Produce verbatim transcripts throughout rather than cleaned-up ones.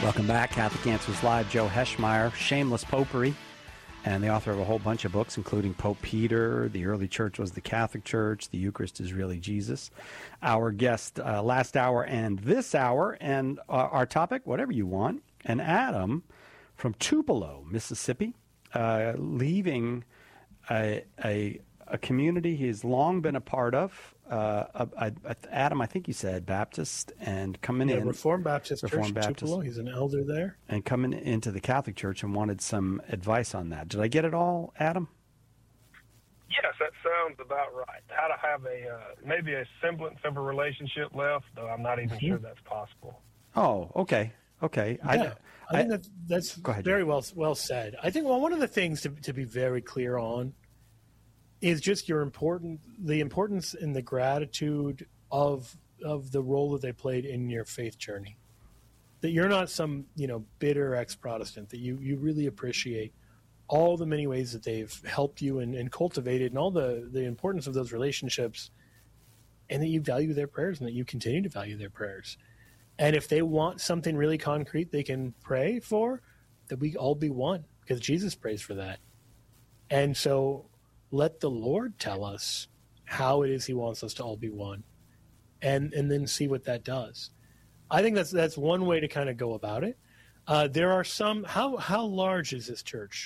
Welcome back. Catholic Answers Live. Joe Heschmeyer, Shameless Popery, and the author of a whole bunch of books, including Pope Peter, The Early Church Was the Catholic Church, The Eucharist is Really Jesus. Our guest uh, last hour and this hour, and uh, our topic, whatever you want, and Adam from Tupelo, Mississippi, uh, leaving a, a, a community he's long been a part of. Uh, uh, uh, Adam, I think you said Baptist, and coming yeah, in Reformed Baptist Reformed Church Baptist, Tupelo. He's an elder there, and coming into the Catholic Church, and wanted some advice on that. Did I get it all, Adam? Yes, that sounds about right. How to have a uh, maybe a semblance of a relationship left, though I'm not even mm-hmm. sure that's possible. Oh, okay, okay. Yeah, I, I think that that's ahead, very well well said. I think well, one of the things to to be very clear on is just your important the importance and the gratitude of of the role that they played in your faith journey. That you're not some, you know, bitter ex-Protestant, that you, you really appreciate all the many ways that they've helped you and, and cultivated, and all the, the importance of those relationships, and that you value their prayers and that you continue to value their prayers. And if they want something really concrete they can pray for, that we all be one, because Jesus prays for that. And so let the Lord tell us how it is he wants us to all be one, and and then see what that does. I think that's that's one way to kind of go about it. Uh, there are some. How how large is this church?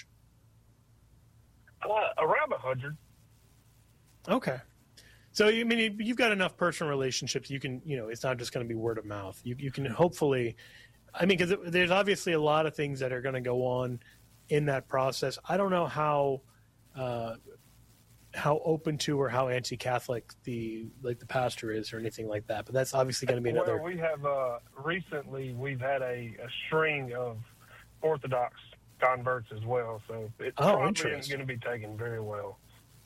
Uh, around a hundred. Okay, so you I mean you've got enough personal relationships. You can you know it's not just going to be word of mouth. You you can hopefully, I mean, because there's obviously a lot of things that are going to go on in that process. I don't know how. Uh, how open to or how anti-Catholic the like the pastor is or anything like that, but that's obviously going to be another. Well, we have uh, recently we've had a, a string of Orthodox converts as well, so it oh, probably isn't going to be taken very well.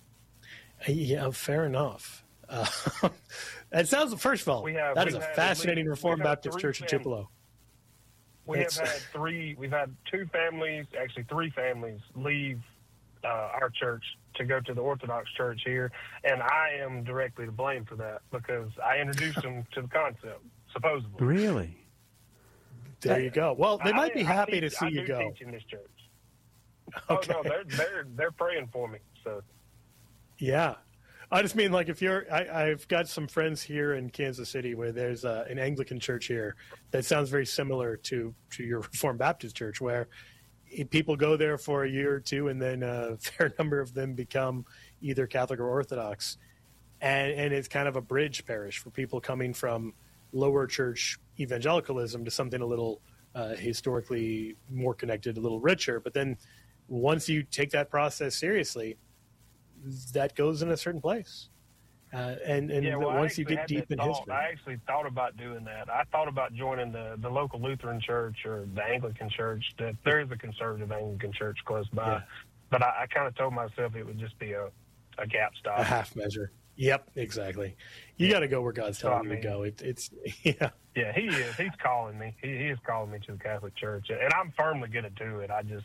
Yeah, fair enough. Uh, it sounds. First of all, we have, that is a fascinating least, Reformed Baptist church in Tupelo. We it's, have had three. We've had two families, actually three families, leave uh, our church to go to the Orthodox Church here, and I am directly to blame for that because I introduced them to the concept, supposedly. Really? There you go. Well, they might I, be happy I teach, to see I you do go. Teach in this church. Okay. Oh no, they're they're they're praying for me. So. Yeah, I just mean like if you're, I, I've got some friends here in Kansas City where there's uh, an Anglican church here that sounds very similar to to your Reformed Baptist church, where people go there for a year or two, and then a fair number of them become either Catholic or Orthodox. And, and it's kind of a bridge parish for people coming from lower church evangelicalism to something a little uh, historically more connected, a little richer. But then once you take that process seriously, that goes in a certain place. Uh, and and yeah, well, once you get deep in thought, history. I actually thought about doing that. I thought about joining the, the local Lutheran church or the Anglican church. That there is a conservative Anglican church close by. Yeah. But I, I kind of told myself it would just be a, a gap stop. A half measure. Yep, exactly. You yeah. got to go where God's telling so, you I mean, to go. It, it's, yeah. Yeah, he is. He's calling me. He, he is calling me to the Catholic Church. And I'm firmly going to do it. I just,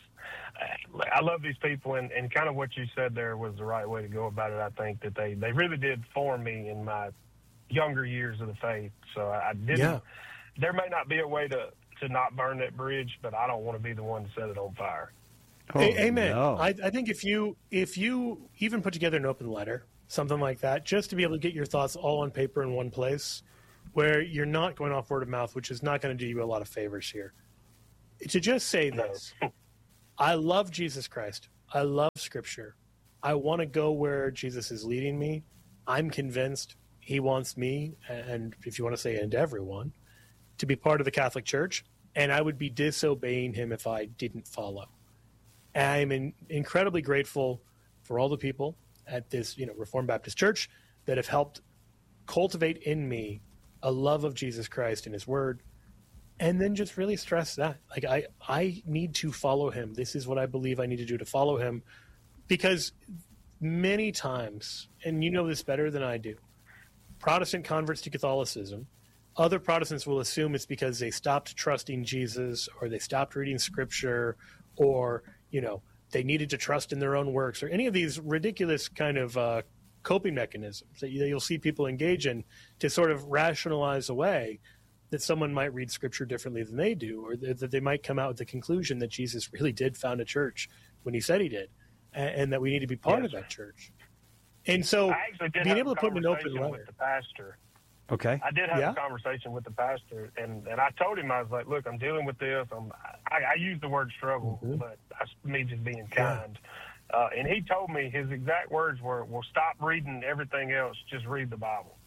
I love these people. And, and kind of what you said there was the right way to go about it. I think that they, they really did form me in my younger years of the faith. So I didn't, yeah. there may not be a way to, to not burn that bridge, but I don't want to be the one to set it on fire. Oh, a- amen. No. I, I think if you, if you even put together an open letter, something like that, just to be able to get your thoughts all on paper in one place, where you're not going off word of mouth, which is not going to do you a lot of favors here. To just say this, I love Jesus Christ. I love Scripture. I want to go where Jesus is leading me. I'm convinced he wants me, and if you want to say and everyone, to be part of the Catholic Church, and I would be disobeying him if I didn't follow. And I'm in, incredibly grateful for all the people at this, you know, Reformed Baptist Church that have helped cultivate in me a love of Jesus Christ and his word, and then just really stress that. Like, I, I need to follow him. This is what I believe I need to do to follow him, because many times, and you know this better than I do, Protestant converts to Catholicism, other Protestants will assume it's because they stopped trusting Jesus, or they stopped reading Scripture, or, you know, they needed to trust in their own works, or any of these ridiculous kind of uh, coping mechanisms that you'll see people engage in to sort of rationalize away that someone might read Scripture differently than they do, or that they might come out with the conclusion that Jesus really did found a church when he said he did, and, and that we need to be part yes, of that church. And so being able to put an open letter with the pastor. Okay. I did have yeah. a conversation with the pastor, and, and I told him, I was like, look, I'm dealing with this. I'm, I, I use the word struggle, mm-hmm. but that's me just being kind. Yeah. Uh, and he told me his exact words were, well, stop reading everything else. Just read the Bible.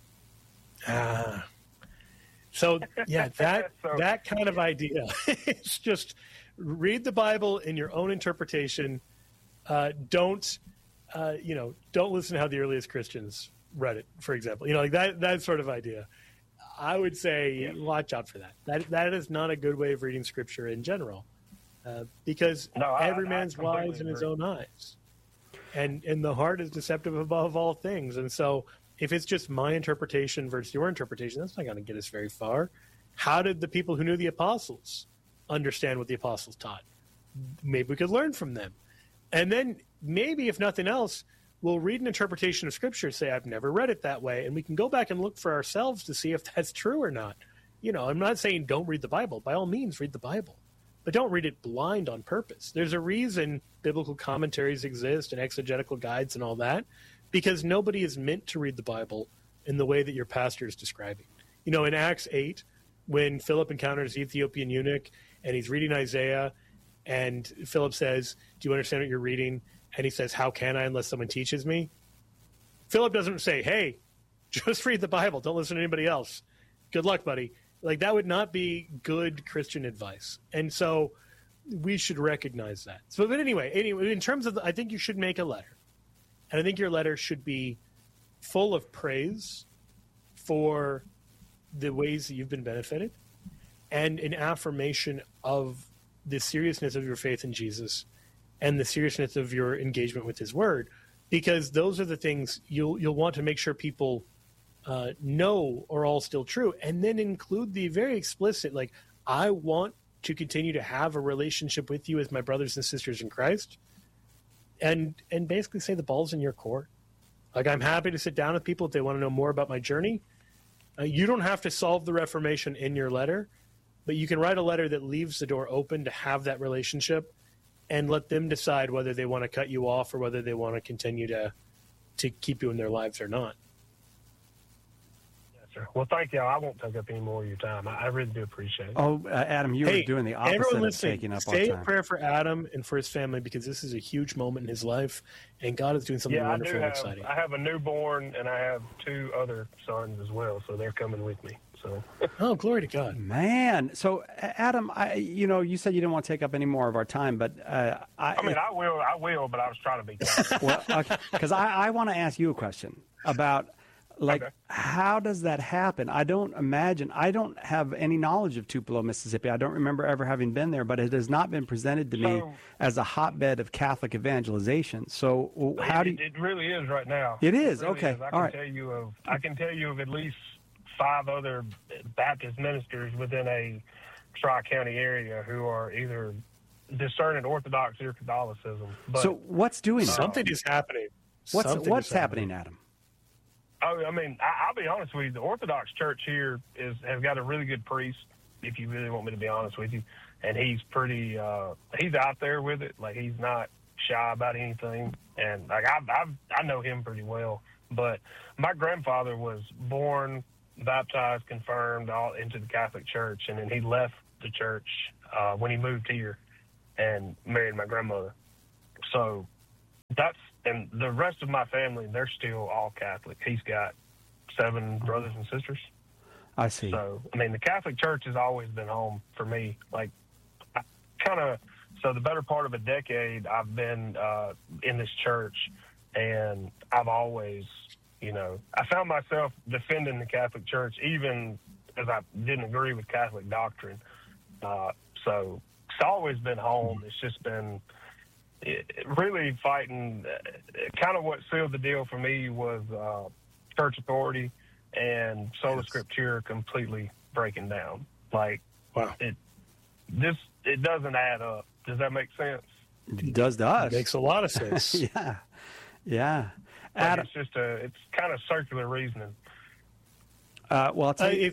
Ah. So, yeah, that so, that kind of idea is just read the Bible in your own interpretation. Uh, don't, uh, you know, don't listen to how the earliest Christians read it, for example. You know, like that that sort of idea. I would say yeah. watch out for that. That That is not a good way of reading Scripture in general, uh, because no, I, every man's I wise in his own eyes. And, and the heart is deceptive above all things. And so if it's just my interpretation versus your interpretation, that's not going to get us very far. How did the people who knew the apostles understand what the apostles taught? Maybe we could learn from them. And then maybe, if nothing else, we'll read an interpretation of Scripture, say, I've never read it that way, and we can go back and look for ourselves to see if that's true or not. You know, I'm not saying don't read the Bible. By all means, read the Bible. But don't read it blind on purpose. There's a reason biblical commentaries exist and exegetical guides and all that, because nobody is meant to read the Bible in the way that your pastor is describing. You know, in Acts eight, when Philip encounters the Ethiopian eunuch and he's reading Isaiah, and Philip says, do you understand what you're reading? And he says, how can I unless someone teaches me? Philip doesn't say, hey, just read the Bible. Don't listen to anybody else. Good luck, buddy. Like, that would not be good Christian advice. And so we should recognize that. So, but anyway, anyway, in terms of, the, I think you should make a letter. And I think your letter should be full of praise for the ways that you've been benefited and an affirmation of the seriousness of your faith in Jesus and the seriousness of your engagement with his word, because those are the things you'll you'll want to make sure people uh, know are all still true, and then include the very explicit, like, I want to continue to have a relationship with you as my brothers and sisters in Christ, and and basically say the ball's in your court. Like, I'm happy to sit down with people if they want to know more about my journey. Uh, you don't have to solve the Reformation in your letter, but you can write a letter that leaves the door open to have that relationship and let them decide whether they want to cut you off or whether they want to continue to to keep you in their lives or not. Yes, sir. Well, thank you. I won't take up any more of your time. I, I really do appreciate it. Oh, uh, Adam, you hey, were doing the opposite of taking up our time. Say a prayer for Adam and for his family, because this is a huge moment in his life, and God is doing something yeah, wonderful I do and have, exciting. I have a newborn, and I have two other sons as well, so they're coming with me. So. Oh, glory to God, man! So, Adam, I, you know, you said you didn't want to take up any more of our time, but uh, I, I mean, I will, I will, but I was trying to be kind. Well, because okay, I, I want to ask you a question about, like, okay. How does that happen? I don't imagine. I don't have any knowledge of Tupelo, Mississippi. I don't remember ever having been there, but it has not been presented to me so, as a hotbed of Catholic evangelization. So, how it, do you, it really is right now? It is it really okay. Is. I All can right. tell you of. I can tell you of at least five other Baptist ministers within a Tri-County area who are either discerning Orthodox or Catholicism. But, so what's doing that? Something is happening. What's Something what's happening. happening, Adam? Oh, I mean, I, I'll be honest with you. The Orthodox Church here is has got a really good priest, if you really want me to be honest with you. And he's pretty, uh, he's out there with it. Like, he's not shy about anything. And, like, I've, I've, I know him pretty well. But my grandfather was born, baptized, confirmed all into the Catholic Church, and then he left the church uh, when he moved here and married my grandmother. So that's, and the rest of my family, they're still all Catholic. He's got seven brothers and sisters. I see. So, I mean, the Catholic Church has always been home for me. Like, I kind of, so the better part of a decade, I've been uh, in this church, and I've always, you know, I found myself defending the Catholic Church, even as I didn't agree with Catholic doctrine. Uh, so it's always been home. It's just been it, really fighting. Uh, kind of what sealed the deal for me was uh, church authority and sola scriptura completely breaking down. Like, wow, it this it doesn't add up. Does that make sense? It does to us. It makes a lot of sense. yeah, yeah. Like, it's just a, it's kind of circular reasoning. Uh, well, I'll tell uh, you. if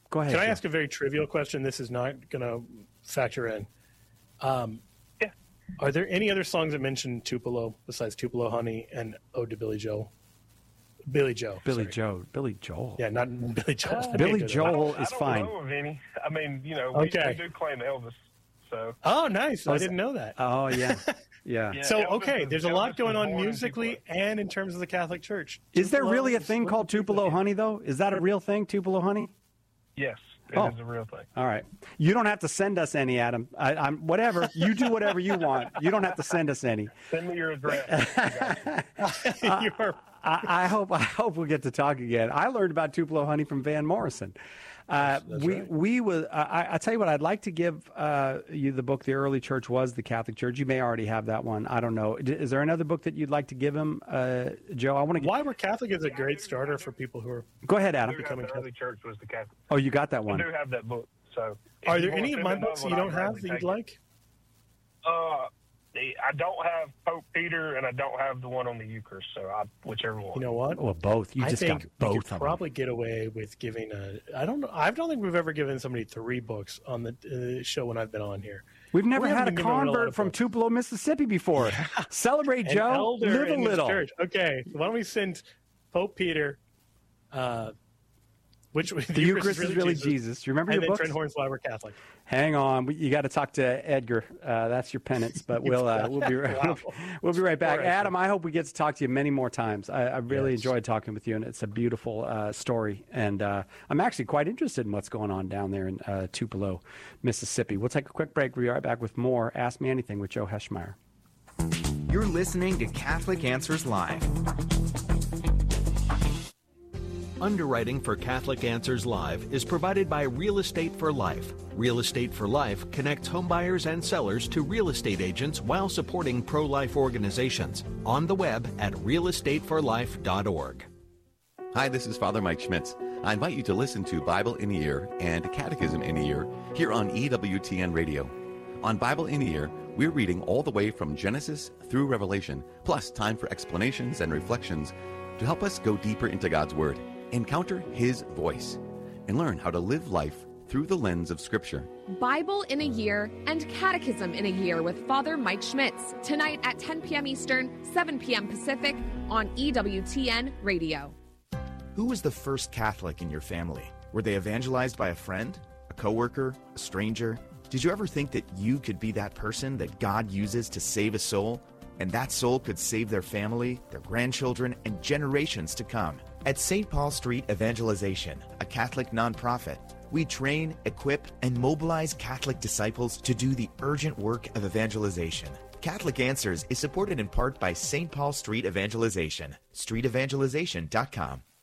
Go ahead. Can I Joe. ask a very trivial question? This is not going to factor in. Um, Yeah. Are there any other songs that mention Tupelo besides Tupelo Honey and Ode to Billy Joel? Billy Joe. Billy sorry. Joe. Billy Joel. Yeah, not Billy Joel. Uh, Billy I didn't know Joel I is don't fine. know of any. I mean, you know, we, Okay. we do claim Elvis. So. that. Oh, nice. Oh, I is- didn't know that. Oh, yeah. Yeah. Yeah, So, Elvis okay, is- there's a Elvis lot was going on born in musically Tupelo. and in terms of the Catholic Church. Is there Tupelo really a is- thing what called do you Tupelo think? honey, though? Is that a real thing, Tupelo honey? Yes, it Oh. is a real thing. All right. You don't have to send us any, Adam. I, I'm whatever. You do whatever you want. You don't have to send us any. Send me your address. I got you. You are- I, I hope I hope we'll get to talk again. I learned about Tupelo honey from Van Morrison. Uh, That's we right. we was I, I tell you what, I'd like to give uh, you the book. The Early Church Was the Catholic Church. You may already have that one. I don't know. Is there another book that you'd like to give him, uh, Joe? I want to. Get, Why We're Catholic is a great starter for people who are. go ahead, I Adam. do have Becoming the early church was the Catholic. Oh, you got that I one. do have that book. So, if Are you there wanna any of send my another books one, you don't I'd have gladly that you'd take it. like? Uh, the- I don't have Pope Peter, and I don't have the one on the Eucharist. So, I, whichever one. You know what? Well, both. You I just think got we both could of them. probably get away with giving a. I don't know. I don't think we've ever given somebody three books on the uh, show when I've been on here. We've never We had a haven't been given a lot convert of from books. Tupelo, Mississippi before. Celebrate, An Joe. elder Live a in this little. church. Okay, why don't we send Pope Peter? Uh, which The Eucharist is really Jesus. You remember and your then books? Trent Horn's Why We're Catholic. Hang on, We- you got to talk to Edgar. Uh, that's your penance, but we'll uh, we'll be right, Wow. we'll be right back. All right. Adam, I hope we get to talk to you many more times. I, I really Yes. enjoyed talking with you, and it's a beautiful uh, story. And uh, I'm actually quite interested in what's going on down there in uh, Tupelo, Mississippi. We'll take a quick break. We'll be right back with more Ask Me Anything with Joe Heschmeyer. You're listening to Catholic Answers Live. Underwriting for Catholic Answers Live is provided by Real Estate for Life. Real Estate for Life connects homebuyers and sellers to real estate agents while supporting pro-life organizations. On the web at real estate for life dot org. Hi, this is Father Mike Schmitz. I invite you to listen to Bible in a Year and Catechism in a Year here on E W T N Radio. On Bible in a Year, we're reading all the way from Genesis through Revelation, plus time for explanations and reflections to help us go deeper into God's Word, encounter His voice, and learn how to live life through the lens of Scripture. Bible in a Year and Catechism in a Year with Father Mike Schmitz, tonight at ten p.m. Eastern, seven p.m. Pacific on E W T N Radio. Who was the first Catholic in your family? Were they evangelized by a friend, a coworker, a stranger? Did you ever think that you could be that person that God uses to save a soul? And that soul could save their family, their grandchildren, and generations to come. At Saint Paul Street Evangelization, a Catholic nonprofit, we train, equip, and mobilize Catholic disciples to do the urgent work of evangelization. Catholic Answers is supported in part by Saint Paul Street Evangelization, street evangelization dot com.